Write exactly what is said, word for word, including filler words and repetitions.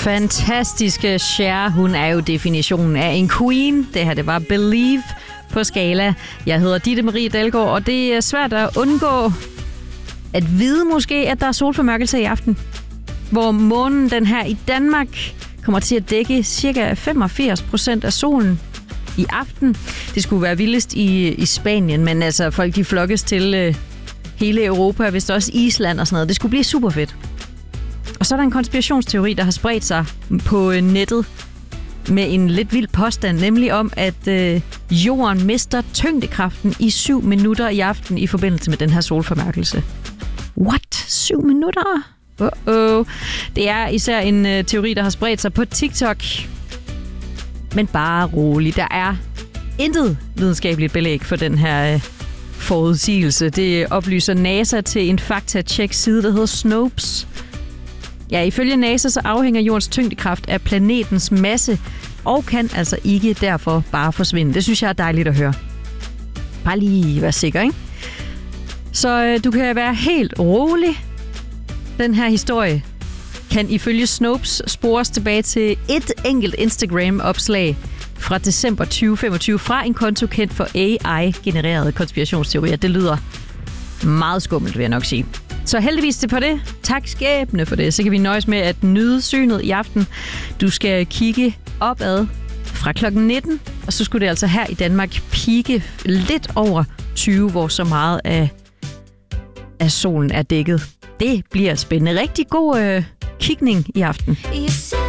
Fantastiske Cher, hun er jo definitionen af en queen. Det her, det var Believe på Skala. Jeg hedder Ditte Marie Dalgaard, og det er svært at undgå at vide måske, at der er solformørkelse i aften. Hvor månen, den her i Danmark, kommer til at dække cirka femogfirs procent af solen i aften. Det skulle være vildest i, i Spanien, men altså folk de flokkes til øh, hele Europa, hvis også Island og sådan noget. Det skulle blive super fedt. Og så er der en konspirationsteori, der har spredt sig på nettet med en lidt vild påstand, nemlig om, at øh, jorden mister tyngdekraften i syv minutter i aften i forbindelse med den her solformørkelse. What? Syv minutter? Uh-oh. Det er især en øh, teori, der har spredt sig på TikTok. Men bare rolig. Der er intet videnskabeligt belæg for den her øh, forudsigelse. Det oplyser NASA til en fakta-check-side, der hedder Snopes. Ja, ifølge NASA så afhænger jordens tyngdekraft af planetens masse, og kan altså ikke derfor bare forsvinde. Det synes jeg er dejligt at høre. Bare lige være sikker, ikke? Så øh, du kan være helt rolig. Den her historie kan ifølge Snopes spores tilbage til et enkelt Instagram-opslag fra december tyve femogtyve fra en konto kendt for A I-genererede konspirationsteorier. Det lyder meget skummelt, vil jeg nok sige. Så heldigvis til på det. Tak skæbne for det. Så kan vi nøjes med at nyde synet i aften. Du skal kigge opad fra klokken nitten, og så skulle det altså her i Danmark pike lidt over tyve, hvor så meget af, af solen er dækket. Det bliver spændende. Rigtig god øh, kigning i aften.